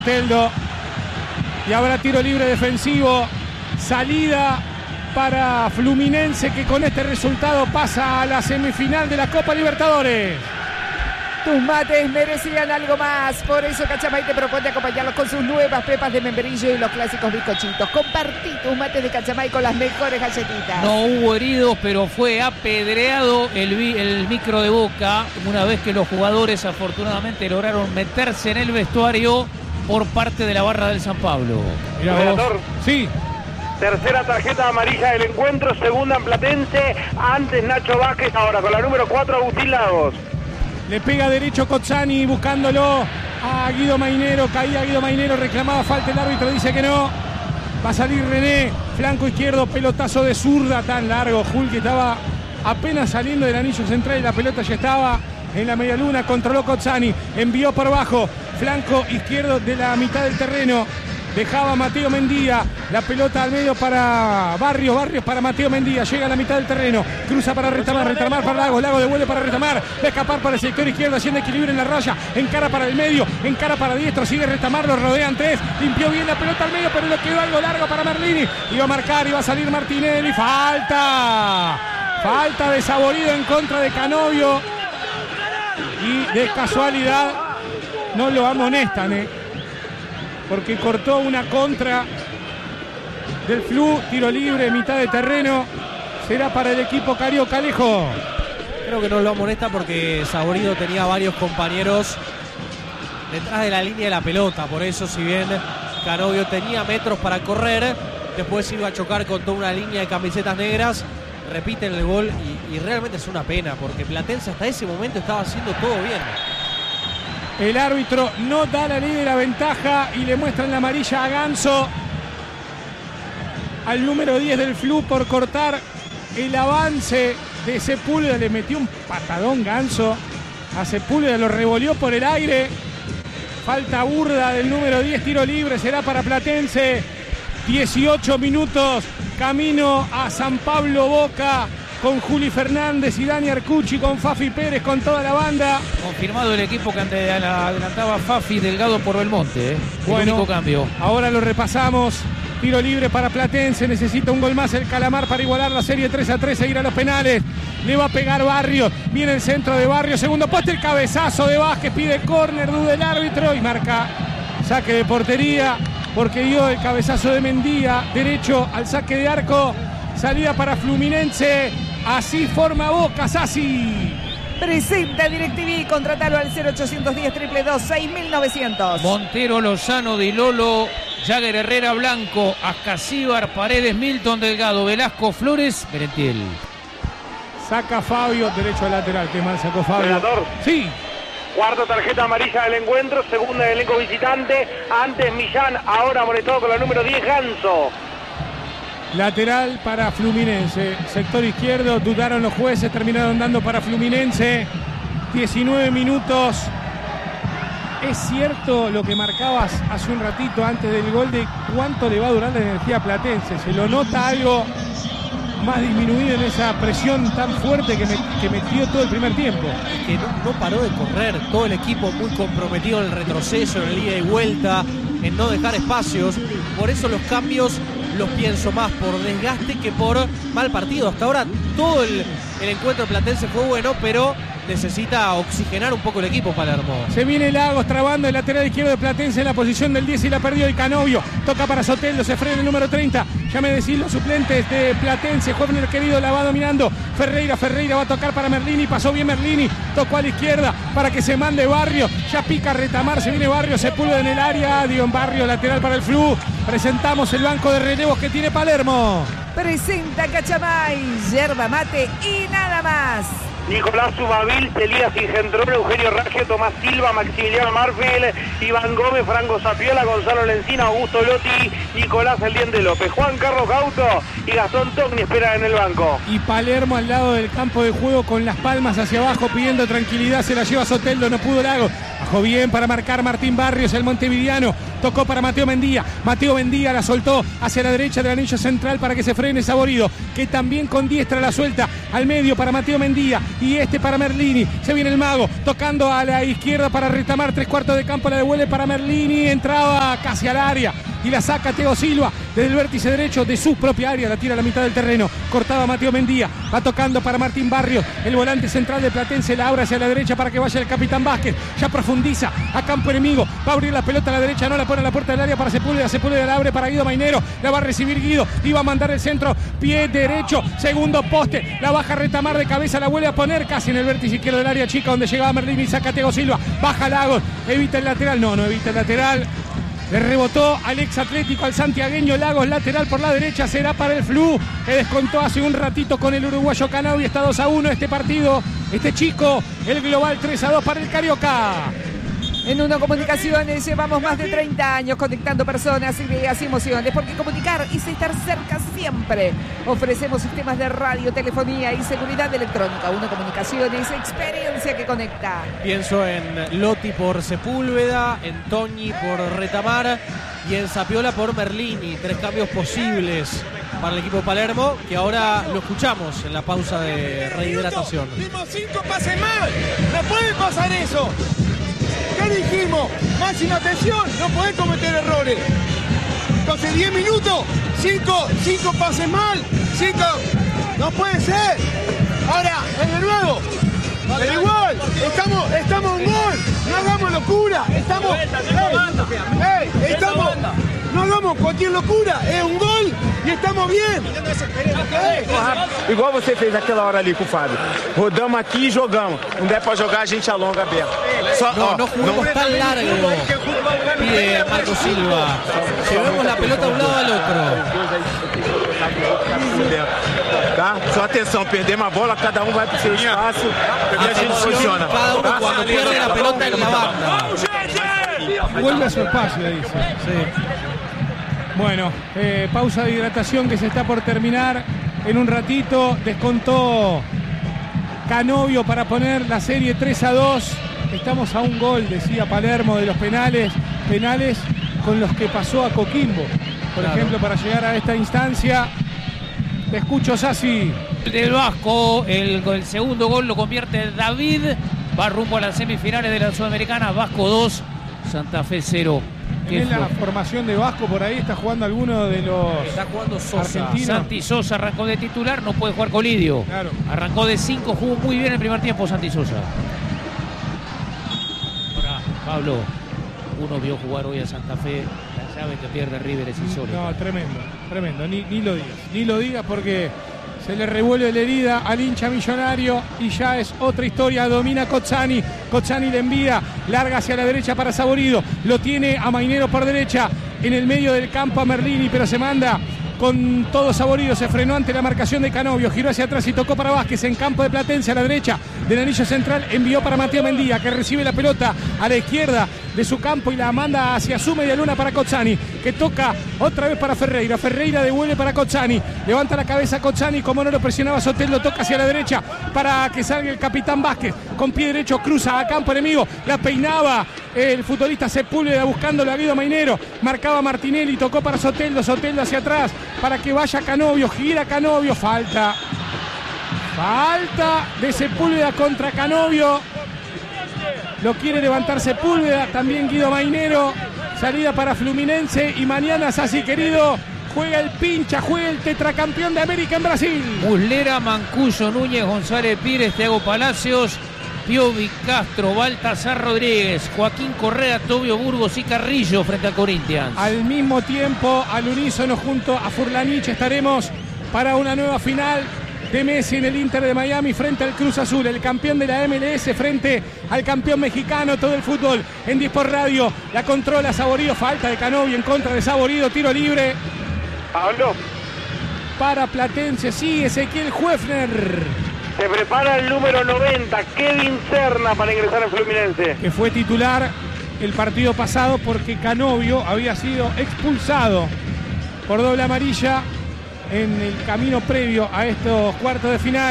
Teldo. Y habrá tiro libre defensivo. Salida para Fluminense, que con este resultado pasa a la semifinal de la Copa Libertadores. Tus mates merecían algo más. Por eso Cachamay te propone acompañarlos con sus nuevas pepas de membrillo y los clásicos bizcochitos. Compartí tus mates de Cachamay con las mejores galletitas. No hubo heridos, pero fue apedreado el micro de Boca una vez que los jugadores afortunadamente lograron meterse en el vestuario por parte de la barra del San Pablo. Sí. Tercera tarjeta amarilla del encuentro, segunda en Platense, antes Nacho Vázquez, ahora con la número 4 Agustín Lagos. Le pega derecho Cozzani buscándolo a Guido Mainero. Caía Guido Mainero, reclamaba falta, el árbitro dice que no. Va a salir René, flanco izquierdo, pelotazo de zurda tan largo. Hulk estaba apenas saliendo del anillo central y la pelota ya estaba en la medialuna. Controló Cozzani, envió por bajo, flanco izquierdo de la mitad del terreno. Dejaba Mateo Mendía, la pelota al medio para Barrios, Barrios para Mateo Mendía, llega a la mitad del terreno, cruza para Retamar, Retamar para Lagos, Lagos devuelve para Retamar, va a escapar para el sector izquierdo, haciendo equilibrio en la raya, encara para el medio, encara para diestro, sigue Retamar, lo rodean tres, limpió bien la pelota al medio, pero le quedó algo largo para Merlini, iba a marcar, iba a salir Martinelli, falta de Saborido en contra de Canovio, y de casualidad no lo amonestan, porque cortó una contra del Flu, tiro libre, mitad de terreno, será para el equipo Carioca. Alejo. Creo que no lo amonesta porque Saborido tenía varios compañeros detrás de la línea de la pelota, por eso si bien Canovio tenía metros para correr, después iba a chocar con toda una línea de camisetas negras, repiten el gol y realmente es una pena porque Platense hasta ese momento estaba haciendo todo bien. El árbitro no da la ley de la ventaja y le muestran la amarilla a Ganso, al número 10 del Flu, por cortar el avance de Sepúlveda. Le metió un patadón Ganso a Sepúlveda, lo revolvió por el aire. Falta burda del número 10, tiro libre, será para Platense. 18 minutos, camino a San Pablo Boca, con Juli Fernández y Dani Arcucci, con Fafi Pérez, con toda la banda. Confirmado el equipo que adelantaba Fafi, Delgado por Belmonte. Bueno, único cambio. Ahora lo repasamos. Tiro libre para Platense. Necesita un gol más el Calamar para igualar la serie 3-3, seguir a los penales. Le va a pegar Barrios. Viene el centro de Barrios. Segundo poste, el cabezazo de Vázquez. Pide córner, duda el árbitro y marca saque de portería, porque dio el cabezazo de Mendía derecho al saque de arco. Salida para Fluminense. Así forma Boca, Sassi. Presenta DirecTV, contratalo al 0810-222-6900. Montero, Lozano, Di Lolo, Jagger, Herrera, Blanco, Ascasíbar, Paredes, Milton, Delgado, Velasco, Flores, Merentiel. Saca Fabio, derecho al lateral, qué mal sacó Fabio. Senador. Sí. Cuarta tarjeta amarilla del encuentro, segunda del elenco visitante, antes Millán, ahora amonestado con la número 10 Ganso. Lateral para Fluminense, sector izquierdo, dudaron los jueces, terminaron dando para Fluminense. 19 minutos. Es cierto lo que marcabas hace un ratito antes del gol de cuánto le va a durar la energía a Platense. Se lo nota algo más disminuido en esa presión tan fuerte que metió todo el primer tiempo. Que no paró de correr, todo el equipo muy comprometido en el retroceso, en el ida y vuelta, en no dejar espacios. Por eso los cambios los pienso más por desgaste que por mal partido. Hasta ahora todo el encuentro platense fue bueno, pero necesita oxigenar un poco el equipo Palermo. Se viene Lagos trabando el lateral izquierdo de Platense en la posición del 10 y la perdió el Canovio. Toca para Soteldo, se frena el número 30. Ya me decís los suplentes de Platense. Joven querido la va dominando. Ferreira va a tocar para Merlini. Pasó bien Merlini. Tocó a la izquierda para que se mande Barrio. Ya pica Retamar. Se viene Barrio. Sepúlveda en el área. Dion Barrio, lateral para el Flu. Presentamos el banco de relevos que tiene Palermo. Presenta Cachamay, yerba mate y nada más. Nicolás Subavil, Elías Ingendrón, Eugenio Raggio, Tomás Silva, Maximiliano Marfil, Iván Gómez, Franco Zapiola, Gonzalo Lencina, Augusto Lotti, Nicolás El Diente López, Juan Carlos Gauto y Gastón Togni esperan en el banco. Y Palermo al lado del campo de juego con las palmas hacia abajo pidiendo tranquilidad, se la lleva Soteldo, no pudo Lagos. Bajó bien para marcar Martín Barrios, el montevideano. Tocó para Mateo Mendía. Mateo Mendía la soltó hacia la derecha del anillo central para que se frene Saborido, que también con diestra la suelta al medio para Mateo Mendía. Y para Merlini. Se viene el mago tocando a la izquierda para retamar 3/4 de campo. La devuelve para Merlini. Entraba casi al área y la saca Thiago Silva desde el vértice derecho de su propia área. La tira a la mitad del terreno. Cortaba Mateo Mendía. Va tocando para Martín Barrios, el volante central de Platense. La abre hacia la derecha para que vaya el capitán Vázquez. Ya profundiza a campo enemigo. Va a abrir la pelota a la derecha. No la pone a la puerta del área para Sepúlveda. Sepúlveda la abre para Guido Mainero. La va a recibir Guido. Y va a mandar el centro. Pie derecho. Segundo poste. La baja a retamar de cabeza. La vuelve a poner casi en el vértice izquierdo del área chica donde llegaba Merlini y saca a Thiago Silva. Baja Lagos. Evita el lateral. No evita el lateral. Le rebotó al ex Atlético, al santiagueño. Lagos, lateral por la derecha, será para el Flu, que descontó hace un ratito con el uruguayo Canovio. Está 2-1 este partido, este chico, el global 3-2 para el Carioca. En Uno Comunicaciones llevamos más de 30 años conectando personas, ideas y emociones, porque comunicar es estar cerca siempre. Ofrecemos sistemas de radio, telefonía y seguridad electrónica. Uno Comunicaciones, experiencia que conecta. Pienso en Lotti por Sepúlveda, en Toñi por Retamar y en Sapiola por Merlini. 3 cambios posibles para el equipo de Palermo, que ahora lo escuchamos en la pausa de rehidratación. Dimos 5 pases mal, no puede pasar eso. ¿Qué dijimos? Máxima atención, no podés cometer errores. Entonces 10 minutos, 5 pases mal, 5, no puede ser. Ahora, es de nuevo, pero igual, estamos en gol, no hagamos locura, no hagamos cualquier locura, es un gol e estamos bien. Igual você fez aquela hora ali com o Fábio. Rodamos aqui e jogamos. Não der pra jogar, a gente alonga bem. No jugamos tan largo, pide Marco Silva. Llevemos la pelota de un lado al otro. Tá? Só atenção, perdemos a bola, cada vai pro seu espaço e a gente funciona. Cada uno cuando pierde la pelota en la banda. Vuelve a su espacio, dice. Sí. Bueno, pausa de hidratación que se está por terminar en un ratito. Descontó Canovio para poner la serie 3-2. Estamos a un gol, decía Palermo, de los penales con los que pasó a Coquimbo, por ejemplo, para llegar a esta instancia. Te escucho, Sassi. Del Vasco, el segundo gol lo convierte David. Va rumbo a las semifinales de la Sudamericana. Vasco 2, Santa Fe 0. En la formación de Vasco, por ahí está jugando alguno de los está jugando Sosa. Argentinos. Santi Sosa arrancó de titular, no puede jugar Colidio. Claro. Arrancó de 5, jugó muy bien el primer tiempo Santi Sosa. Ahora, Pablo, uno vio jugar hoy a Santa Fe. La llave que pierde River es insólita. No, tremendo. Ni lo digas porque se le revuelve la herida al hincha millonario y ya es otra historia. Domina Cozzani le envía, larga hacia la derecha para Saborido, lo tiene a Mainero por derecha, en el medio del campo a Merlini, pero se manda con todo Saborido, se frenó ante la marcación de Canovio, giró hacia atrás y tocó para Vázquez en campo de Platense a la derecha del anillo central, envió para Mateo Mendía, que recibe la pelota a la izquierda de su campo y la manda hacia su media luna para Cozzani, que toca otra vez para Ferreira devuelve para Cozzani, levanta la cabeza Cozzani, como no lo presionaba Sotel, lo toca hacia la derecha para que salga el capitán Vázquez, con pie derecho cruza a campo enemigo, la peinaba el futbolista Sepúlveda buscándolo a Guido Mainero, marcaba Martinelli, tocó para Soteldo hacia atrás para que vaya Canovio, gira Canovio, falta de Sepúlveda contra Canovio, lo quiere levantar Sepúlveda, también Guido Mainero, salida para Fluminense y mañana, Sassi querido, juega el pincha, juega el tetracampeón de América en Brasil. Muslera, Mancuso, Núñez, González Pires, Thiago Palacios, Piovi, Castro, Baltasar Rodríguez, Joaquín Correa, Tobio Burgos y Carrillo frente al Corinthians. Al mismo tiempo, al unísono junto a Furlanich estaremos para una nueva final de Messi en el Inter de Miami frente al Cruz Azul, el campeón de la MLS frente al campeón mexicano, todo el fútbol en Disport Radio, la controla Saborido, falta de Canovio en contra de Saborido, tiro libre. Pablo. Para Platense, sí, Ezequiel Huefner. Se prepara el número 90, Kevin Serna, para ingresar al Fluminense. Que fue titular el partido pasado porque Canovio había sido expulsado por doble amarilla en el camino previo a estos cuartos de final.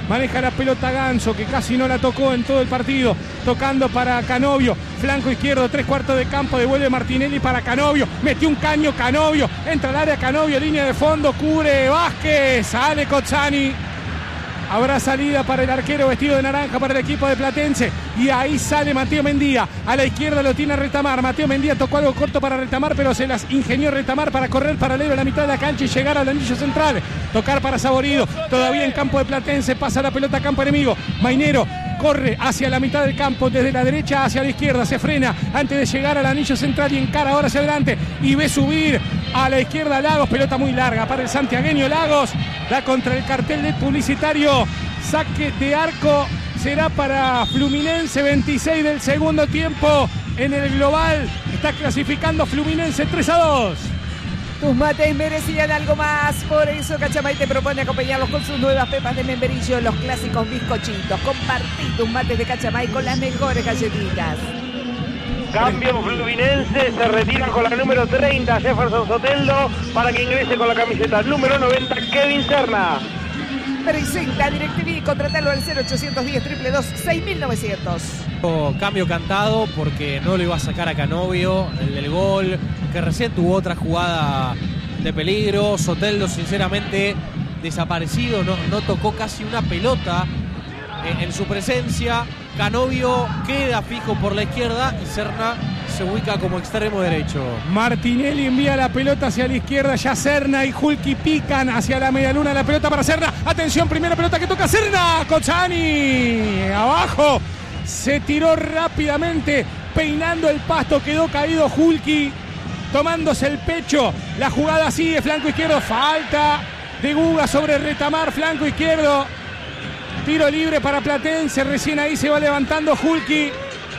Maneja la pelota Ganso, que casi no la tocó en todo el partido. Tocando para Canovio. Flanco izquierdo, 3/4 de campo. Devuelve Martinelli para Canovio. Metió un caño Canovio. Entra al área Canovio. Línea de fondo. Cubre Vázquez. Sale Cozzani. Habrá salida para el arquero vestido de naranja para el equipo de Platense. Y ahí sale Mateo Mendía. A la izquierda lo tiene Retamar. Mateo Mendía tocó algo corto para Retamar, pero se las ingenió Retamar para correr paralelo a la mitad de la cancha y llegar al anillo central. Tocar para Saborido. Todavía en campo de Platense. Pasa la pelota a campo enemigo. Mainero corre hacia la mitad del campo, desde la derecha hacia la izquierda. Se frena antes de llegar al anillo central y encara ahora hacia adelante. Y ve subir a la izquierda Lagos. Pelota muy larga para el santiagueño Lagos. Da contra el cartel del Publicitario. Saque de arco será para Fluminense. 26 del segundo tiempo en el global. Está clasificando Fluminense 3-2. Tus mates merecían algo más. Por eso Cachamay te propone acompañarlos con sus nuevas pepas de membrillo, los clásicos bizcochitos. Compartí tus mates de Cachamay con las mejores galletitas. Cambio Fluminense, se retira con la número 30 Jefferson Soteldo para que ingrese con la camiseta número 90 Kevin Serna. Presenta DirecTV, contratalo al 0810-222-6900. Cambio cantado porque no lo iba a sacar a Canovio, el del gol, que recién tuvo otra jugada de peligro. Soteldo sinceramente desaparecido, no tocó casi una pelota en su presencia. Canovio queda fijo por la izquierda y Serna se ubica como extremo derecho. Martinelli envía la pelota hacia la izquierda, ya Serna y Hulki pican hacia la medialuna, la pelota para Serna. Atención, primera pelota que toca Serna. Cozzani abajo, se tiró rápidamente, peinando el pasto, quedó caído Hulki, tomándose el pecho. La jugada sigue, flanco izquierdo, falta de Guga sobre Retamar, flanco izquierdo. Tiro libre para Platense, recién ahí se va levantando Hulki.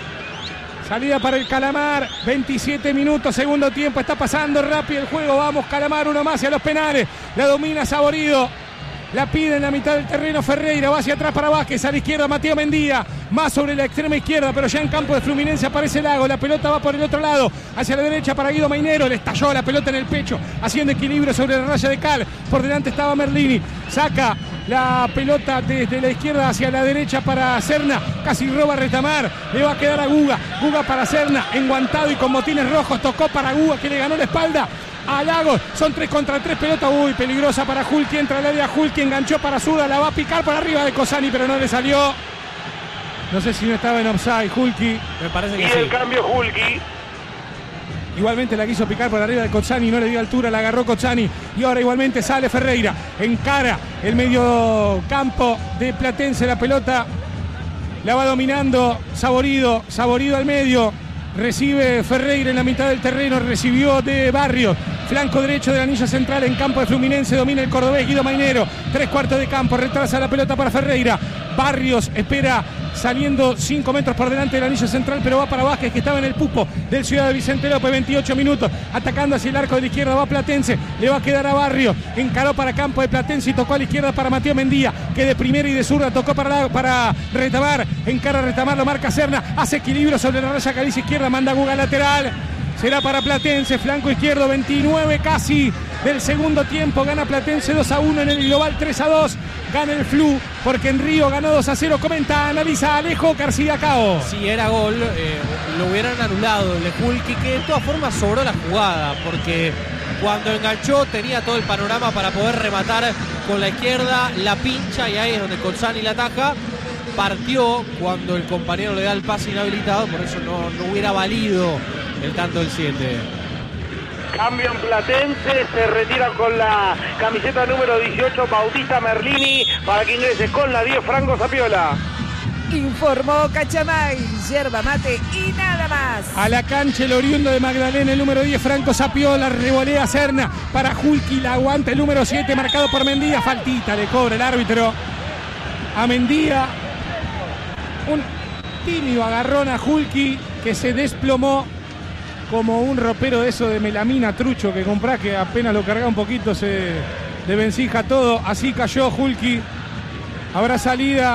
Salida para el Calamar, 27 minutos, segundo tiempo, está pasando rápido el juego, vamos Calamar, uno más hacia los penales, la domina Saborido, la pide en la mitad del terreno Ferreira, va hacia atrás para Vázquez, a la izquierda Mateo Mendía, más sobre la extrema izquierda, pero ya en campo de Fluminense aparece Lago, la pelota va por el otro lado, hacia la derecha para Guido Mainero, le estalló la pelota en el pecho, haciendo equilibrio sobre la raya de cal, por delante estaba Merlini, saca la pelota desde la izquierda hacia la derecha para Serna, casi roba Retamar, le va a quedar a Guga, Guga para Serna, enguantado y con botines rojos, tocó para Guga que le ganó la espalda a Lagos, son 3 contra 3, pelota peligrosa para Hulki, entra al área Hulki, enganchó para Zurda, la va a picar por arriba de Cozzani, pero no le salió. No sé si no estaba en offside Hulki, me parece que y sí. el cambio Hulki. Igualmente la quiso picar por arriba de Cozzani, no le dio altura, la agarró Cozzani y ahora igualmente sale Ferreira, encara el medio campo de Platense, la pelota la va dominando Saborido al medio, recibe Ferreira en la mitad del terreno, recibió de Barrios, flanco derecho del anillo central en campo de Fluminense, domina el cordobés Guido Mainero, 3/4 de campo, retrasa la pelota para Ferreira, Barrios espera saliendo 5 metros por delante del anillo central, pero va para Vázquez que estaba en el pupo del Ciudad de Vicente López, 28 minutos, atacando hacia el arco de la izquierda, va Platense, le va a quedar a Barrios, encaró para campo de Platense y tocó a la izquierda para Mateo Mendía, que de primera y de zurda tocó para Retamar, encara Retamar, lo marca Serna, hace equilibrio sobre la raya caliza izquierda, manda Guga lateral, será para Platense, flanco izquierdo, 29 casi del segundo tiempo, gana Platense 2-1 en el global, 3-2, gana el Flu, porque en Río ganó 2-0, comenta, analiza Alejo García Cao. Si era gol, lo hubieran anulado el de Hulki, que de todas formas sobró la jugada, porque cuando enganchó tenía todo el panorama para poder rematar con la izquierda, la pincha y ahí es donde Cozzani la ataja. Partió cuando el compañero le da el pase inhabilitado, por eso no hubiera valido el tanto del 7. Cambio en Platense, se retira con la camiseta número 18 Bautista Merlini para que ingrese con la 10 Franco Sapiola. Informó Cachamay, yerba mate y nada más. A la cancha el oriundo de Magdalena, el número 10 Franco Sapiola, revolea Serna para Hulki, la aguanta el número 7 marcado por Mendía, faltita le cobra el árbitro a Mendía, un tímido agarrón a Hulki que se desplomó como un ropero de eso de melamina trucho que comprás, que apenas lo carga un poquito se le vencija todo. Así cayó Hulki. Habrá salida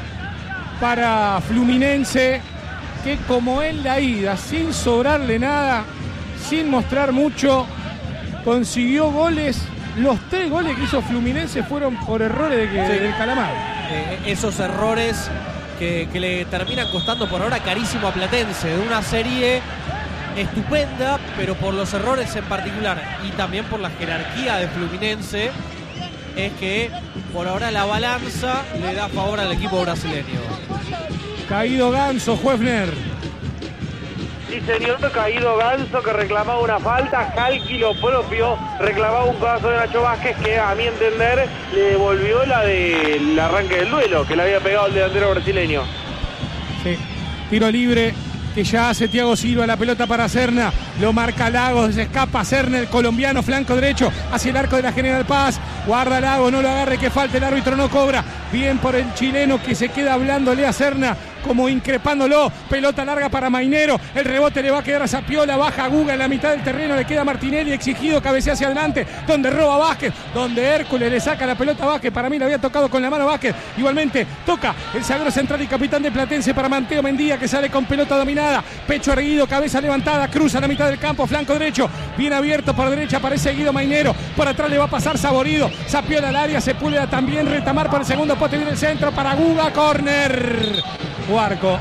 para Fluminense, que como en la ida, sin sobrarle nada, sin mostrar mucho, consiguió goles. Los 3 goles que hizo Fluminense fueron por errores del Calamar. esos errores que le terminan costando por ahora carísimo a Platense, de una serie estupenda, pero por los errores en particular y también por la jerarquía de Fluminense, es que por ahora la balanza le da favor al equipo brasileño. Caído Ganso, Juefner. Sí, señor, caído Ganso, que reclamaba una falta. Jalki lo propio, reclamaba un codazo de Nacho Vázquez, que a mi entender le devolvió la del arranque del duelo, que le había pegado el delantero brasileño. Sí, tiro libre que ya hace Thiago Silva, la pelota para Serna, lo marca Lagos, se escapa Serna, el colombiano, flanco derecho, hacia el arco de la General Paz, guarda Lagos, no lo agarre, que falta, el árbitro no cobra, bien por el chileno que se queda hablándole a Serna, como increpándolo, pelota larga para Mainero, el rebote le va a quedar a Zapiola, baja Guga en la mitad del terreno, le queda Martinelli, exigido, cabecea hacia adelante, donde roba Vázquez, donde Hércules le saca la pelota a Vázquez, para mí le había tocado con la mano Vázquez, igualmente toca el zaguero central y capitán de Platense para Mateo Mendía, que sale con pelota dominada, pecho erguido, cabeza levantada, cruza la mitad del campo, flanco derecho, bien abierto por derecha, aparece Guido Mainero, por atrás le va a pasar Saborido, Zapiola al área, Sepúlveda también, retamar por el segundo poste, viene el centro para Guga, córner. O arco.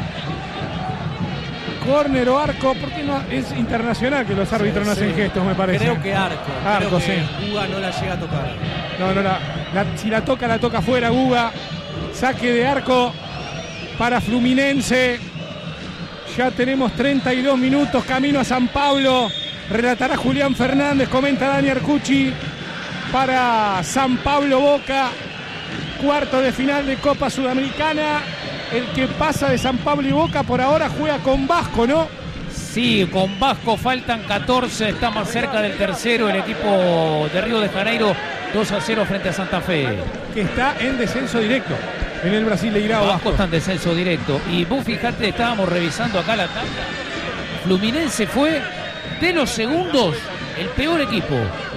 Córner o arco, porque no es internacional que los árbitros no hacen gestos, me parece. Creo que arco. Arco, creo que sí. Guga no la llega a tocar. No, si la toca fuera Guga. Saque de arco para Fluminense. Ya tenemos 32 minutos, camino a San Pablo. Relatará Julián Fernández, comenta Dani Arcucci. Para San Pablo Boca, cuarto de final de Copa Sudamericana. El que pasa de San Pablo y Boca por ahora juega con Vasco, ¿no? Sí, con Vasco faltan 14, está más cerca del tercero el equipo de Río de Janeiro, 2-0 frente a Santa Fe. Que está en descenso directo en el Brasileirao Vasco Vasco. está en descenso directo. Y vos fijate, estábamos revisando acá la tabla. Fluminense fue de los segundos el peor equipo.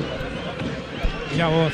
Ya vos.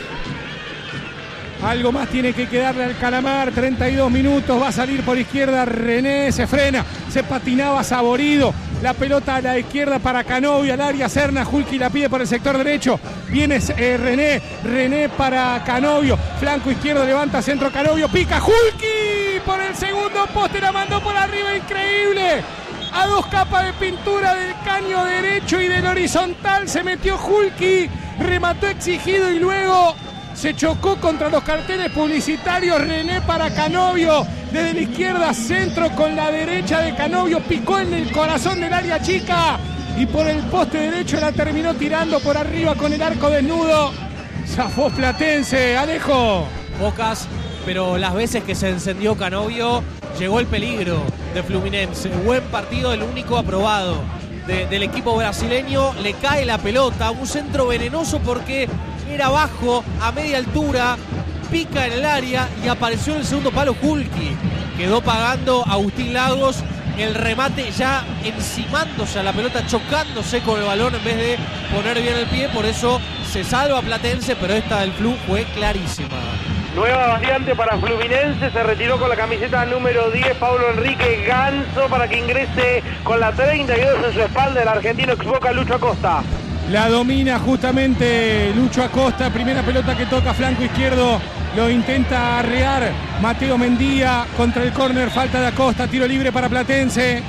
Algo más tiene que quedarle al Calamar. 32 minutos. Va a salir por izquierda René. Se frena. Se patinaba Saborido. La pelota a la izquierda para Canovio. Al área Serna. Julki la pide por el sector derecho. Viene René. René para Canovio. Flanco izquierdo. Levanta centro Canovio. Pica Julki. Por el segundo poste. La mandó por arriba. Increíble. A 2 capas de pintura del caño derecho y del horizontal. Se metió Julki. Remató exigido y luego se chocó contra los carteles publicitarios. René para Canovio, desde la izquierda centro con la derecha de Canovio, picó en el corazón del área chica y por el poste derecho la terminó tirando por arriba con el arco desnudo. Zafó Platense, Alejo. Pocas, pero las veces que se encendió Canovio llegó el peligro de Fluminense. Buen partido, el único aprobado del equipo brasileño. Le cae la pelota, un centro venenoso porque era bajo, a media altura, pica en el área y apareció en el segundo palo Julki. Quedó pagando Agustín Lagos el remate ya encimándose a la pelota, chocándose con el balón en vez de poner bien el pie. Por eso se salva Platense, pero esta del Flu fue clarísima. Nueva variante para Fluminense, se retiró con la camiseta número 10 Pablo Enrique Ganso para que ingrese con la 32 en su espalda el argentino ex Boca Lucho Acosta. La domina justamente Lucho Acosta, primera pelota que toca flanco izquierdo, lo intenta arrear Mateo Mendía contra el córner, falta de Acosta, tiro libre para Platense.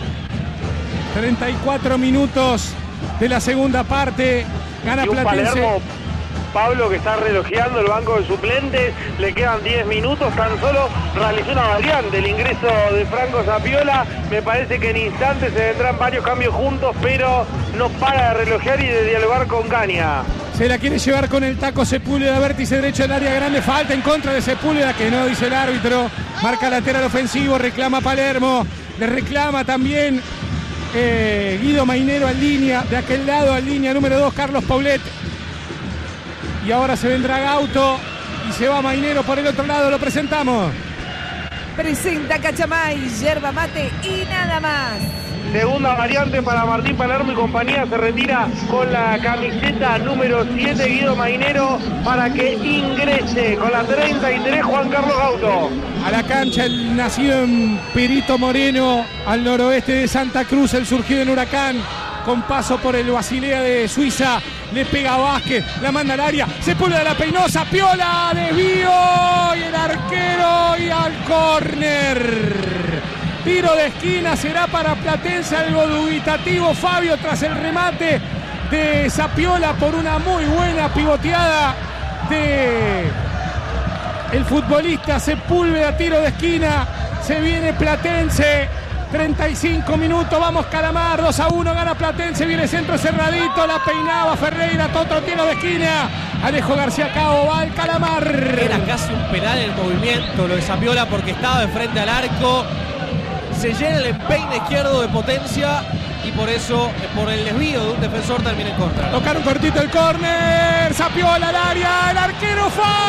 34 minutos de la segunda parte, gana Y un Platense. Palermo, Pablo, que está relojeando el banco de suplentes, le quedan 10 minutos, tan solo realizó una variante, el ingreso de Franco Zapiola, me parece que en instantes se vendrán varios cambios juntos, pero no para de relojear y de dialogar con Caña. Se la quiere llevar con el taco Sepúlveda, vértice derecho del área grande, falta en contra de Sepúlveda, que no dice el árbitro, marca lateral ofensivo, reclama Palermo, le reclama también Guido Mainero en línea, de aquel lado en línea número 2 Carlos Paulet. Y ahora se vendrá Gauto y se va Mainero por el otro lado, lo presentamos. Presenta Cachamay, yerba mate y nada más. Segunda variante para Martín Palermo y compañía, se retira con la camiseta número 7 Guido Mainero para que ingrese con la 33 Juan Carlos Gauto. A la cancha el nacido en Perito Moreno, al noroeste de Santa Cruz, el surgido en Huracán, con paso por el Basilea de Suiza, le pega a Vázquez, la manda al área, Sepúlveda la peinó, Sapiola, desvío y el arquero y al córner. Tiro de esquina será para Platense, algo dubitativo Fabio tras el remate de Sapiola por una muy buena pivoteada de el futbolista Sepúlveda. Tiro de esquina, se viene Platense, 35 minutos, vamos Calamar, 2-1, gana Platense, viene centro cerradito, la peinaba Ferreira, otro tiro de esquina, Alejo García Cao, va al Calamar. Era casi un penal en el movimiento lo de Sapiola porque estaba de frente al arco, se llena el empeine izquierdo de Potencia y por eso, por el desvío de un defensor, termina en contra. Tocaron cortito el córner, Sapiola al área, el arquero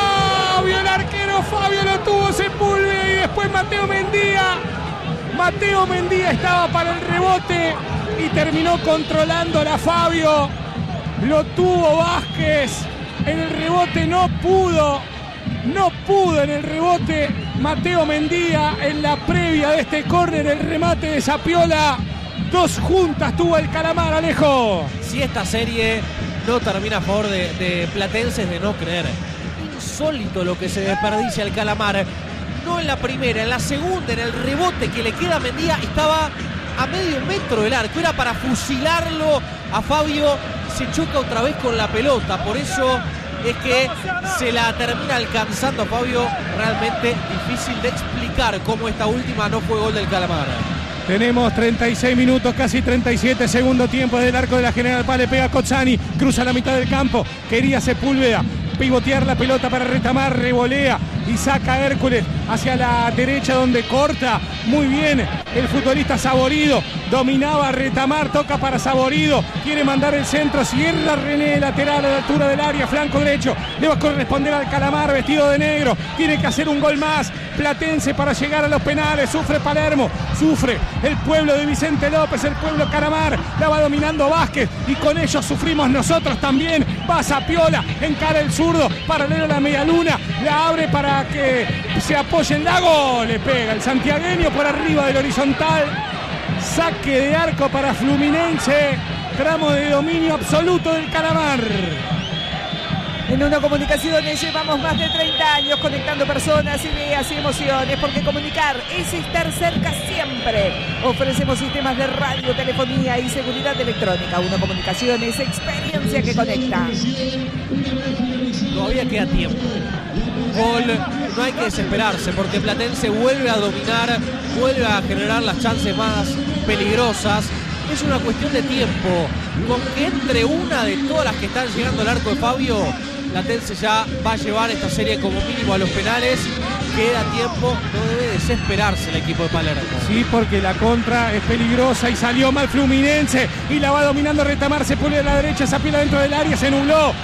Fabio lo tuvo Sepúlveda y después Mateo Mendía estaba para el rebote y terminó controlándola Fabio. Lo tuvo Vázquez en el rebote, no pudo en el rebote Mateo Mendía en la previa de este córner, el remate de Sapiola. Dos juntas tuvo el Calamar, Alejo. Si esta serie no termina a favor de Platense es de no creer. Insólito lo que se desperdicia el Calamar. No en la primera, en la segunda, en el rebote que le queda a Mendía, estaba a medio metro del arco. Era para fusilarlo a Fabio. Se choca otra vez con la pelota. Por eso es que se la termina alcanzando a Fabio. Realmente difícil de explicar cómo esta última no fue gol del Calamar. Tenemos 36 minutos, casi 37, segundo tiempo del arco de la General Paz, le pega Cozzani, cruza la mitad del campo, quería Sepúlveda pivotear la pelota para retamar, revolea y saca a Hércules hacia la derecha donde corta muy bien el futbolista Saborido, dominaba retamar, toca para Saborido, quiere mandar el centro, cierra René, lateral a la altura del área, flanco derecho, le va a corresponder al Calamar vestido de negro, tiene que hacer un gol más, Platense para llegar a los penales, sufre Palermo, sufre el pueblo de Vicente López, el pueblo Calamar, la va dominando Vázquez y con ellos sufrimos nosotros también, va Sapiola, encara el zurdo, paralelo a la medialuna, la abre para que se apoye en Lago, le pega el santiagueño por arriba del horizontal, saque de arco para Fluminense, tramo de dominio absoluto del Calamar. En Una Comunicaciones llevamos más de 30 años conectando personas, ideas y emociones, porque comunicar es estar cerca siempre. Ofrecemos sistemas de radio, telefonía y seguridad electrónica. Una Comunicaciones, experiencia que conecta. Todavía queda tiempo. Gol, no hay que desesperarse porque Platense vuelve a dominar, vuelve a generar las chances más peligrosas. Es una cuestión de tiempo. Con que entre una de todas las que están llegando al arco de Fabio, Platense ya va a llevar esta serie como mínimo a los penales. Queda tiempo, no debe desesperarse el equipo de Palermo. Sí, porque la contra es peligrosa y salió mal Fluminense y la va dominando Retamar, se pone a la derecha, Sapiola dentro del área, se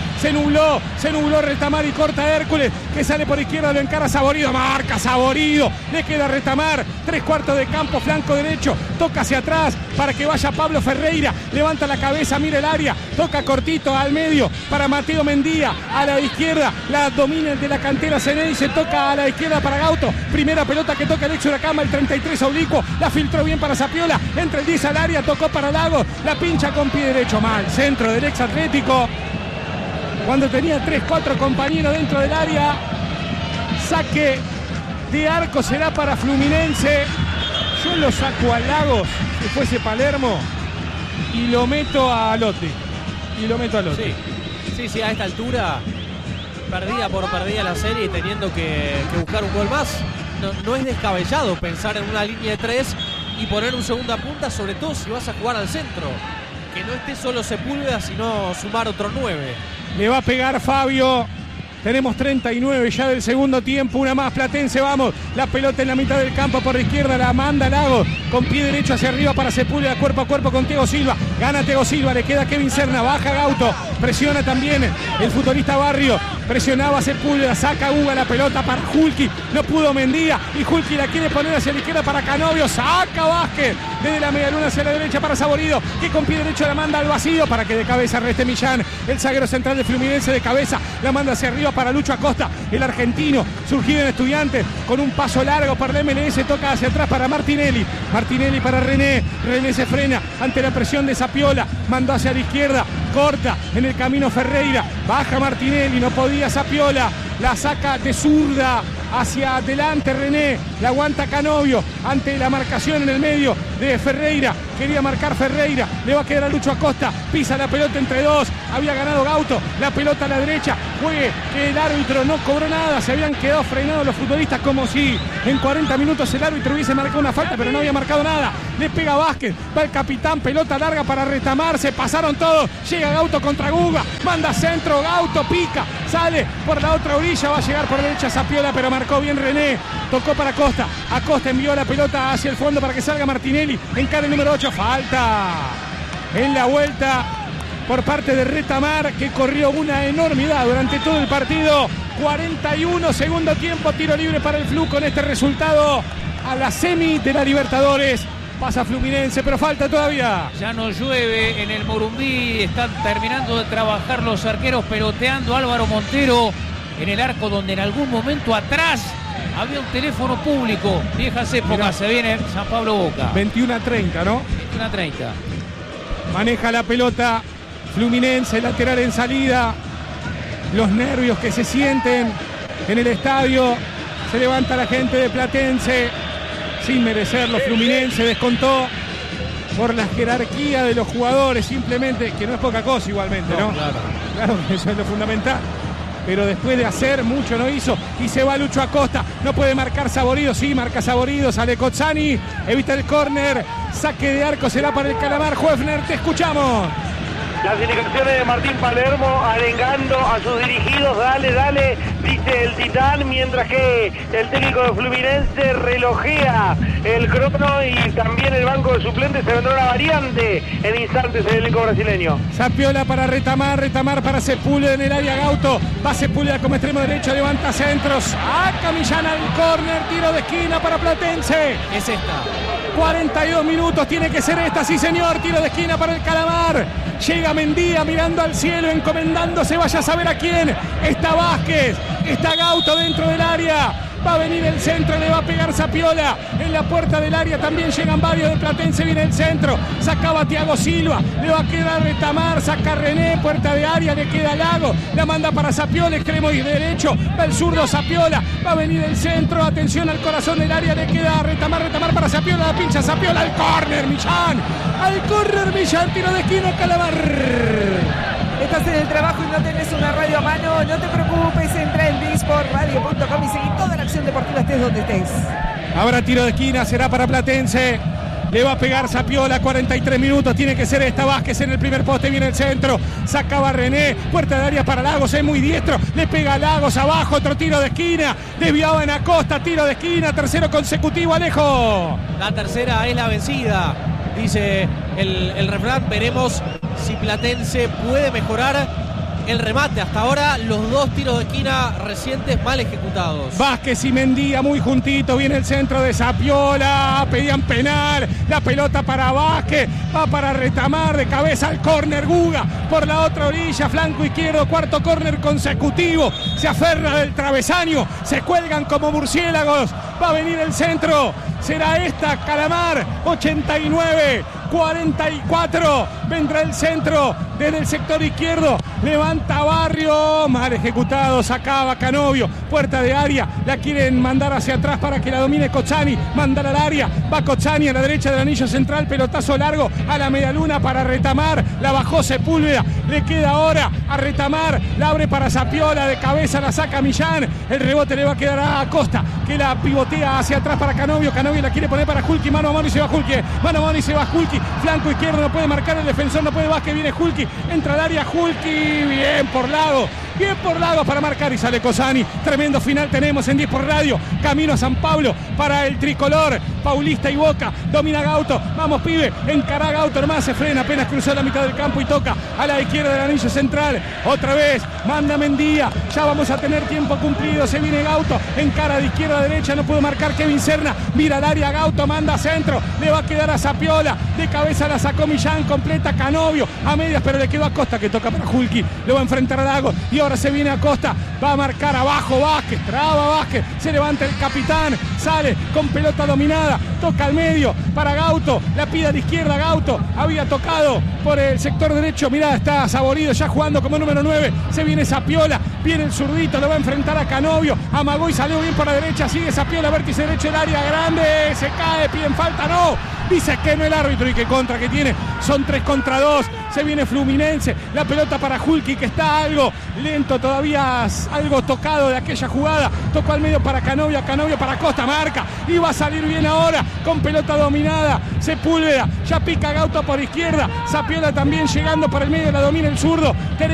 nubló Retamar y corta a Hércules, que sale por izquierda, lo encara Saborido, marca Saborido, le queda Retamar, 3/4 de campo, flanco derecho, toca hacia atrás para que vaya Pablo Ferreira, levanta la cabeza, mira el área, toca cortito al medio para Mateo Mendía, a la izquierda, la domina el de la cantera Ceney, se toca a la izquierda para Gauto, primera pelota que toca el ex Huracán, el 33 oblicuo, la filtró bien para Sapiola, entra el 10 al área, tocó para Lagos, la pincha con pie derecho, mal, centro del ex Atlético, cuando tenía 3-4 compañeros dentro del área, saque de arco será para Fluminense, yo lo saco a Lagos, si fuese Palermo, y lo meto a Lotti, Sí, a esta altura, perdida por perdida la serie y teniendo que buscar un gol más, no es descabellado pensar en una línea de 3 y poner un segunda punta, sobre todo si vas a jugar al centro, que no esté solo Sepúlveda, sino sumar otro 9. Le va a pegar Fabio. Tenemos 39 ya del segundo tiempo, una más Platense, vamos, la pelota en la mitad del campo por la izquierda, la manda Lagos, con pie derecho hacia arriba para Sepúlveda, cuerpo a cuerpo con Thiago Silva, gana Thiago Silva, le queda Kevin Serna, baja Gauto, presiona también el futbolista Barrio, presionaba Sepúlveda, saca Uga la pelota para Julki, no pudo Mendía, y Julki la quiere poner hacia la izquierda para Canovio, saca Vázquez, desde la medialuna hacia la derecha para Saborido, que con pie derecho la manda al vacío, para que de cabeza reste Millán, el zaguero central de Fluminense de cabeza, la manda hacia arriba para Lucho Acosta, el argentino, surgido en Estudiantes, con un paso largo para la MLS, toca hacia atrás para Martinelli Martinelli para René. René se frena ante la presión de Zapiola. Mandó hacia la izquierda. Corta en el camino Ferreira. Baja Martinelli. No podía Zapiola. La saca de zurda hacia adelante René. La aguanta Canovio ante la marcación en el medio de Ferreira. Quería marcar Ferreira. Le va a quedar a Lucho Acosta. Pisa la pelota entre dos. Había ganado Gauto. La pelota a la derecha. Juegue que el árbitro no cobró nada. Se habían quedado frenados los futbolistas como si en 40 minutos el árbitro hubiese marcado una falta, pero no había marcado nada. Le pega Vázquez. Va el capitán. Pelota larga para Retamar. Se pasaron todos. Llega Gauto contra Guga. Manda centro. Gauto pica. Sale por la otra orilla. Va a llegar por derecha Zapiola, pero marcó bien René. Tocó para Acosta. Acosta envió la pelota hacia el fondo para que salga Martinelli. Encara el número 8. Falta en la vuelta por parte de Retamar, que corrió una enormidad durante todo el partido. 41 segundo tiempo, tiro libre para el Flu. Con este resultado a la semi de la Libertadores pasa Fluminense, pero falta todavía. Ya no llueve en el Morumbí, están terminando de trabajar los arqueros, peloteando Álvaro Montero en el arco donde en algún momento atrás había un teléfono público. Viejas épocas. Mirá. Se viene San Pablo Boca. 21-30, ¿no? 21-30. Maneja la pelota Fluminense, lateral en salida. Los nervios que se sienten en el estadio. Se levanta la gente de Platense sin merecerlo. Fluminense descontó por la jerarquía de los jugadores, simplemente, que no es poca cosa igualmente, ¿no? Claro, eso es lo fundamental. Pero después de hacer, mucho no hizo. Y se va Lucho Acosta. No puede marcar Saborido. Sí, marca Saborido. Sale Cozzani. Evita el córner. Saque de arco será para el Calamar. Huefner, te escuchamos. Las indicaciones de Martín Palermo arengando a sus dirigidos. Dale, dale, dice el Titán. Mientras que el técnico de Fluminense relojea el crono y también el banco de suplentes. Se vendrá una variante en instantes en el elenco brasileño. Zapiola para Retamar. Retamar para Sepúlveda en el área. Gauto. Va Sepúlveda como extremo derecho. Levanta centros. Saca Millán al córner. Tiro de esquina para Platense. Es esta. 42 minutos. Tiene que ser esta, sí señor. Tiro de esquina para el Calamar. Llega Mendía mirando al cielo, encomendándose, vaya a saber a quién. Está Vázquez, está Gauto dentro del área. Va a venir el centro, le va a pegar Zapiola. En la puerta del área también llegan varios de Platense, viene el centro. Sacaba Thiago Silva, le va a quedar Retamar, saca René, puerta de área, le queda Lago. La manda para Zapiola, extremo y derecho. Va el zurdo Zapiola, va a venir el centro. Atención al corazón del área, le queda Retamar, Retamar para Zapiola, la pincha Zapiola, al córner Millán. Al córner Millán, tiro de esquina, Calamar. Estás en el trabajo y no tenés una radio a mano, no te preocupes, entra en disportradio.com y seguí toda la acción deportiva estés donde estés. Habrá tiro de esquina, será para Platense. Le va a pegar Zapiola, 43 minutos, tiene que ser esta. Vázquez en el primer poste, viene el centro. Sacaba René, puerta de área para Lagos, es muy diestro. Le pega a Lagos abajo, otro tiro de esquina. Desviaba en Acosta, tiro de esquina, tercero consecutivo, Alejo. La tercera es la vencida, dice el refrán. Veremos si Platense puede mejorar el remate. Hasta ahora los dos tiros de esquina recientes mal ejecutados. Vázquez y Mendía muy juntitos. Viene el centro de Zapiola. Pedían penal. La pelota para Vázquez. Va para Retamar. De cabeza al córner. Guga por la otra orilla. Flanco izquierdo. Cuarto córner consecutivo. Se aferra del travesaño. Se cuelgan como murciélagos. Va a venir el centro. Será esta, Calamar. 89-44. Vendrá el centro desde el sector izquierdo. Levanta Barrio. Mal ejecutado. Sacaba Canovio. Puerta de área. La quieren mandar hacia atrás para que la domine Cozzani. Mandar al área. Va Cozzani a la derecha del anillo central. Pelotazo largo a la medialuna para Retamar. La bajó Sepúlveda. Le queda ahora a Retamar. La abre para Zapiola. De cabeza la saca Millán. El rebote le va a quedar a Acosta, que la pivotea hacia atrás para Canovio. Canovio la quiere poner para Hulki. Mano a mano y se va Hulki. Mano a mano y se va Hulki. Flanco izquierdo. No puede marcar el defensor. No puede Vázquez. Viene Hulki. Entra al área Hulki. Bien por Lago. Bien por Lagos para marcar y sale Cozzani. Tremendo final tenemos en 10 por radio. Camino a San Pablo para el tricolor. Paulista y Boca. Domina Gauto. Vamos, pibe. Encara Gauto nomás. Se frena. Apenas cruzó la mitad del campo y toca a la izquierda del anillo central. Otra vez. Manda Mendía. Ya vamos a tener tiempo cumplido. Se viene Gauto. Encara de izquierda a derecha. No puede marcar Kevin Serna. Mira al área. Gauto manda centro. Le va a quedar a Zapiola. De cabeza la sacó Millán. Completa Canovio. A medias, pero le quedó a Costa, que toca para Hulki. Lo va a enfrentar a Lago. Y ahora Ahora se viene Acosta, va a marcar abajo Vázquez, traba Vázquez, se levanta el capitán, sale con pelota dominada, toca al medio para Gauto, la pide a la izquierda Gauto, había tocado por el sector derecho, mirá, está Saborido ya jugando como número 9, se viene Zapiola, viene el zurdito, lo va a enfrentar a Canovio, amagó y salió bien por la derecha, sigue Zapiola, vértice derecho del área grande, se cae, piden falta, no, dice que no el árbitro y que contra que tiene, son 3 contra 2, se viene Fluminense, la pelota para Hulki que está algo lento todavía, algo tocado de aquella jugada, tocó al medio para Canovio, Canovio para Costa, marca, y va a salir bien ahora, con pelota dominada, Sepúlveda, ya pica Gauto por izquierda, Zapiola también llegando por el medio, la domina el zurdo,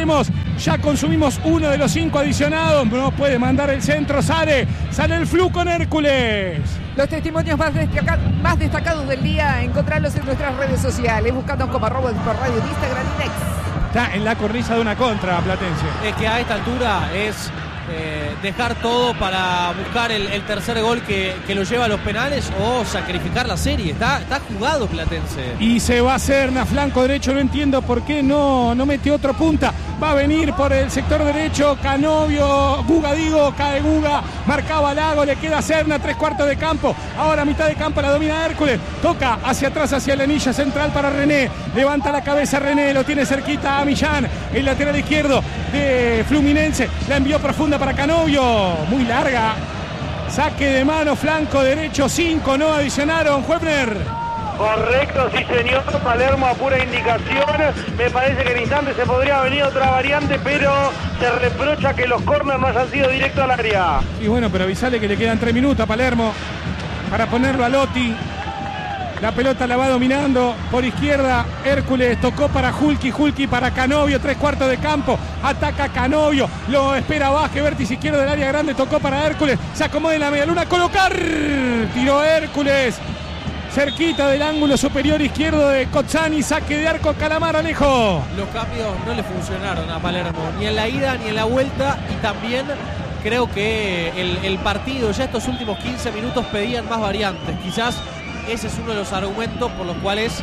ya consumimos uno de los 5 adicionados, no puede mandar el centro, sale el Flu con Hércules. Los testimonios más destacados del día, encontrarlos en nuestras redes sociales, buscando como @por radio en Instagram y Next. Está en la cornisa de una contra Platense. Es que a esta altura es dejar todo para buscar el tercer gol que lo lleva a los penales o sacrificar la serie. Está jugado Platense. Y se va a Serna, flanco derecho, no entiendo por qué no mete otro punta. Va a venir por el sector derecho Canovio, cae Guga, marcaba Lago, le queda Serna, 3/4 de campo, ahora mitad de campo la domina Hércules, toca hacia atrás, hacia la anilla central para René, levanta la cabeza René, lo tiene cerquita a Millán, el lateral izquierdo de Fluminense, la envió profunda para Canovio, muy larga, saque de mano, flanco derecho, 5, no adicionaron, Huebner. Correcto, sí señor, Palermo a pura indicación, me parece que en instante se podría venir otra variante, pero se reprocha que los córneres no hayan sido directo al área. Y bueno, pero avisale que le quedan 3 minutos a Palermo para ponerlo a Lotti. La pelota la va dominando por izquierda, Hércules tocó para Hulki para Canovio, 3/4 de campo, ataca Canovio, lo espera Vázquez, vértice izquierdo del área grande, tocó para Hércules, se acomoda en la medialuna, colocar, tiró Hércules. Cerquita del ángulo superior izquierdo de Cozzani, saque de arco Calamar, Alejo. Los cambios no le funcionaron a Palermo, ni en la ida ni en la vuelta, y también creo que el partido, ya estos últimos 15 minutos pedían más variantes. Quizás ese es uno de los argumentos por los cuales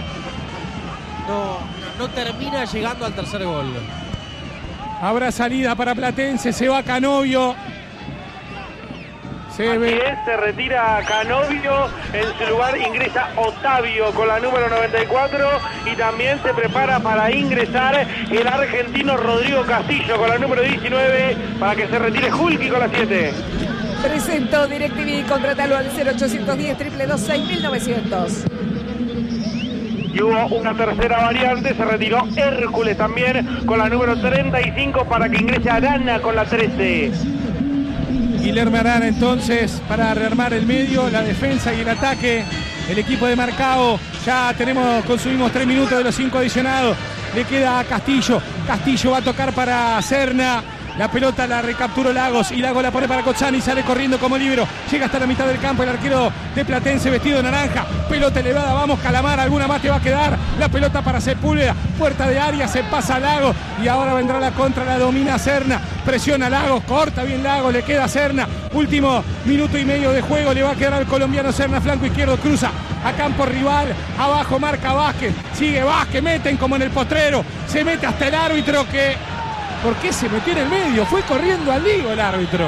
no termina llegando al tercer gol. Habrá salida para Platense, se va Canovio. Se retira Canovio, en su lugar ingresa Otavio con la número 94 y también se prepara para ingresar el argentino Rodrigo Castillo con la número 19 para que se retire Hulki con la 7. Presentó DirecTV, contratalo al 0810-222-6900. Y hubo una tercera variante, se retiró Hércules también con la número 35 para que ingrese Arana con la 13. Guilherme Arana entonces para rearmar el medio, la defensa y el ataque. El equipo de Marcao, ya consumimos 3 minutos de los 5 adicionados. Le queda a Castillo va a tocar para Serna. La pelota la recapturó Lagos y Lagos la pone para Cozzani, sale corriendo como libro, llega hasta la mitad del campo el arquero de Platense vestido de naranja, pelota elevada, vamos Calamar, alguna más te va a quedar, la pelota para Sepúlveda, puerta de área, se pasa Lagos y ahora vendrá la contra, la domina Serna, presiona Lagos, corta bien Lagos, le queda Serna, último minuto y medio de juego, le va a quedar al colombiano Serna, flanco izquierdo, cruza a campo rival, abajo marca Vázquez, sigue Vázquez, meten como en el postrero, se mete hasta el árbitro que... ¿Por qué se metió en el medio? Fue corriendo al lío el árbitro.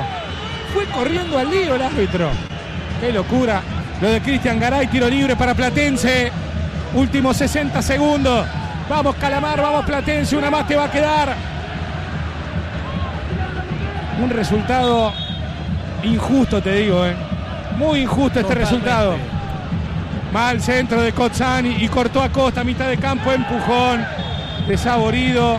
Qué locura. Lo de Cristian Garay, tiro libre para Platense. Últimos 60 segundos. Vamos Calamar, vamos Platense, una más te va a quedar. Un resultado injusto, te digo, muy injusto este resultado. Mal centro de Cozzani y cortó a Costa a mitad de campo, empujón de Saborido.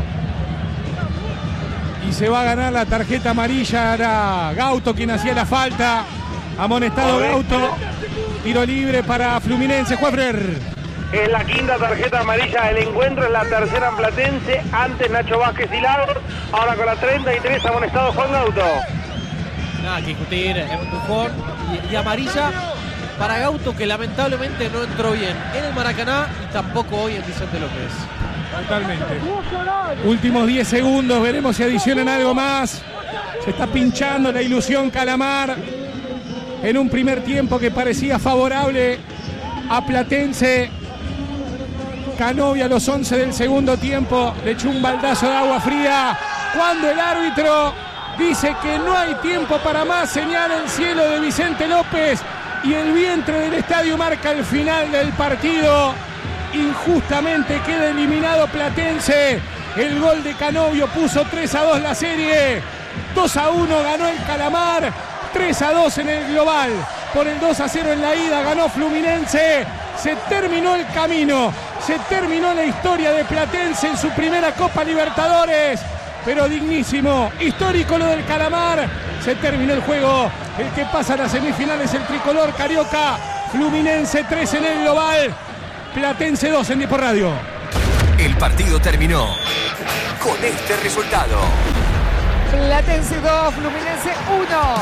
Y se va a ganar la tarjeta amarilla. Era Gauto quien hacía la falta. Amonestado Gauto. Tiro libre para Fluminense. Juefrer. Es la quinta tarjeta amarilla del encuentro, es la tercera en Platense. Antes Nacho Vázquez y Lagos. Ahora con la 33 amonestado Juan Gauto. Nada que discutir. Empujón y amarilla para Gauto, que lamentablemente no entró bien en el Maracaná y tampoco hoy en Vicente López. Totalmente. Últimos 10 segundos, veremos si adicionan algo más. Se está pinchando la ilusión Calamar en un primer tiempo que parecía favorable a Platense. Canovio a los 11 del segundo tiempo le echó un baldazo de agua fría Cuando el árbitro dice que no hay tiempo para más, señala el cielo de Vicente López y el vientre del estadio marca el final del partido. Injustamente queda eliminado Platense. El gol de Canovio puso 3-2 la serie. 2-1 ganó el Calamar. 3-2 en el global. Por el 2-0 en la ida ganó Fluminense. Se terminó el camino. Se terminó la historia de Platense en su primera Copa Libertadores. Pero dignísimo, histórico lo del Calamar. Se terminó el juego. El que pasa a las semifinales, el tricolor carioca. Fluminense 3 en el global. Platense 2 en Depor Radio. El partido terminó con este resultado. Platense 2, Fluminense 1.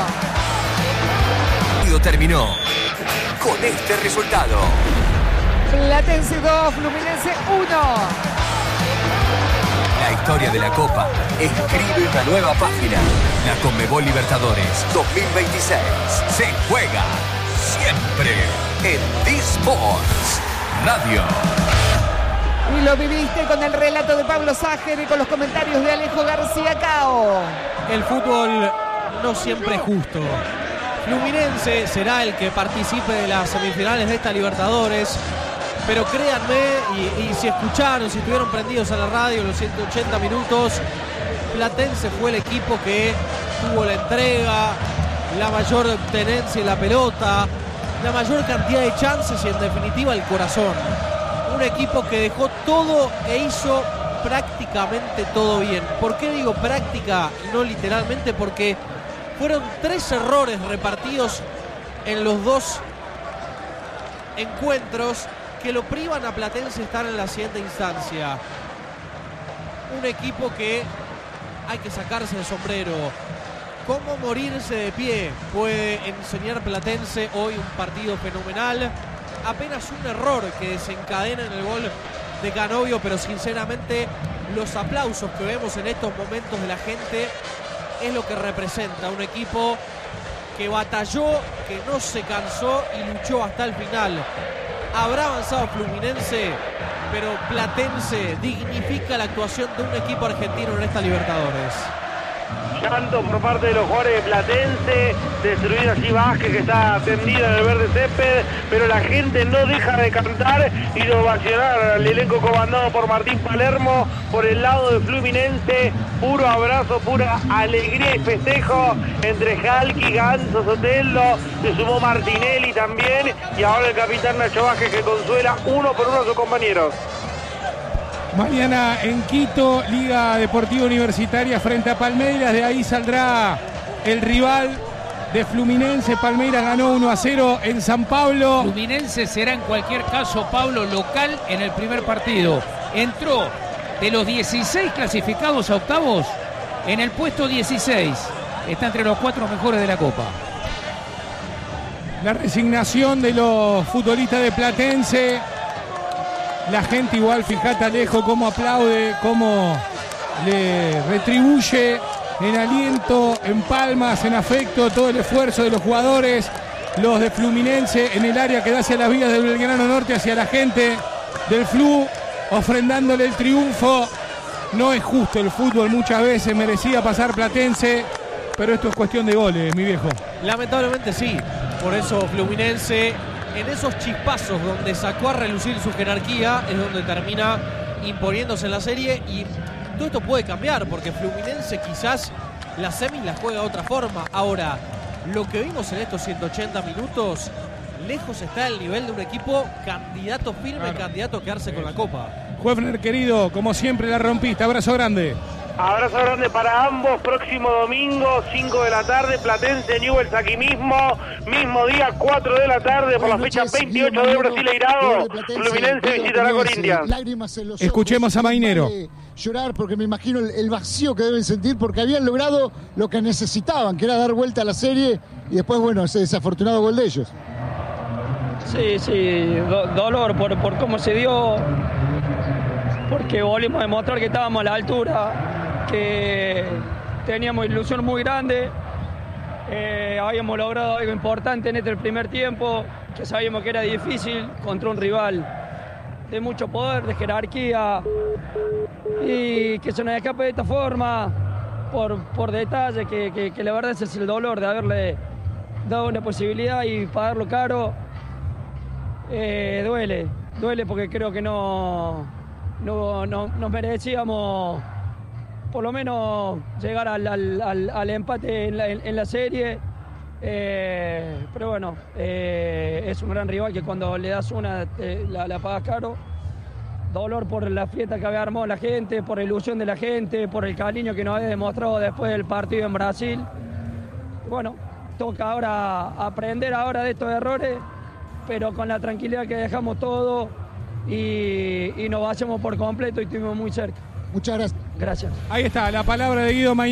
El partido terminó con este resultado. Platense 2, Fluminense 1. La historia de la Copa escribe una nueva página. La Conmebol Libertadores 2026 se juega siempre en D-Sports Radio. Y lo viviste con el relato de Pablo Sájer y con los comentarios de Alejo García Cao. El fútbol no siempre es justo. Fluminense será el que participe de las semifinales de esta Libertadores. Pero créanme, y si escucharon, si estuvieron prendidos a la radio los 180 minutos, Platense fue el equipo que tuvo la entrega, la mayor tenencia en la pelota, la mayor cantidad de chances y en definitiva el corazón. Un equipo que dejó todo e hizo prácticamente todo bien. ¿Por qué digo práctica y no literalmente? Porque fueron 3 errores repartidos en los 2 encuentros que lo privan a Platense de estar en la siguiente instancia. Un equipo que hay que sacarse el sombrero. Cómo morirse de pie puede enseñar Platense hoy un partido fenomenal. Apenas un error que desencadena en el gol de Canovio, pero sinceramente los aplausos que vemos en estos momentos de la gente es lo que representa un equipo que batalló, que no se cansó y luchó hasta el final. Habrá avanzado Fluminense, pero Platense dignifica la actuación de un equipo argentino en esta Libertadores. Llanto por parte de los jugadores de Platense, destruir allí Vázquez que está tendido en el verde césped, pero la gente no deja de cantar y de ovacionar al elenco comandado por Martín Palermo por el lado de Fluminense. Puro abrazo, pura alegría y festejo entre Jalki, Ganso, Soteldo, se sumó Martinelli también y ahora el capitán Nacho Vázquez que consuela 1 por 1 a sus compañeros. Mañana en Quito, Liga Deportiva Universitaria frente a Palmeiras. De ahí saldrá el rival de Fluminense. Palmeiras ganó 1-0 en San Pablo. Fluminense será en cualquier caso, Pablo, local en el primer partido. Entró de los 16 clasificados a octavos en el puesto 16. Está entre los 4 mejores de la Copa. La resignación de los futbolistas de Platense. La gente igual, fíjate Alejo, cómo aplaude, cómo le retribuye en aliento, en palmas, en afecto, todo el esfuerzo de los jugadores, los de Fluminense en el área que da hacia las vías del Belgrano Norte, hacia la gente del Flu, ofrendándole el triunfo. No es justo el fútbol, muchas veces merecía pasar Platense, pero esto es cuestión de goles, mi viejo. Lamentablemente sí, por eso Fluminense, en esos chispazos donde sacó a relucir su jerarquía, es donde termina imponiéndose en la serie. Y todo esto puede cambiar, porque Fluminense quizás las semis las juega de otra forma. Ahora, lo que vimos en estos 180 minutos, lejos está el nivel de un equipo candidato firme, candidato a quedarse con la Copa. Juefner, querido, como siempre la rompiste, abrazo grande. Abrazo grande para ambos, próximo domingo, 5 de la tarde, Platense Newell's aquí mismo día, 4 de la tarde, por la fecha 28 de Brasileirao, Fluminense visitará Corinthians. Escuchemos a Mainero. Llorar porque me imagino el vacío que deben sentir porque habían logrado lo que necesitaban, que era dar vuelta a la serie y después, bueno, ese desafortunado gol de ellos. Sí, dolor por cómo se dio, porque volvimos a demostrar que estábamos a la altura, que teníamos ilusión muy grande, habíamos logrado algo importante en este primer tiempo, que sabíamos que era difícil contra un rival de mucho poder, de jerarquía, y que se nos escape de esta forma por detalles, que la verdad ese es el dolor de haberle dado una posibilidad y pagarlo caro. Duele porque creo que no nos merecíamos por lo menos llegar al empate en la serie. Pero bueno, es un gran rival que cuando le das una la pagas caro. Dolor por la fiesta que había armado la gente, por la ilusión de la gente, por el cariño que nos había demostrado después del partido en Brasil. Bueno, toca ahora aprender ahora de estos errores, pero con la tranquilidad que dejamos todo y nos vaciamos por completo y estuvimos muy cerca. Muchas gracias. Gracias. Ahí está la palabra de Guido Maynero.